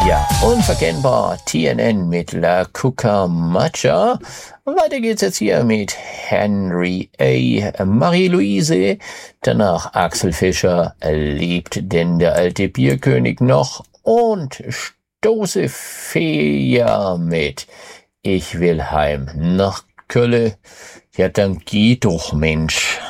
Ja, unverkennbar TNN mit La Cucaracha. Weiter geht's jetzt hier mit Henry A. Marie-Louise. Danach Axel Fischer. Lebt denn der alte Bierkönig noch? Und Stoße Fea mit Ich will heim nach Kölle. Ja, dann geh doch, Mensch.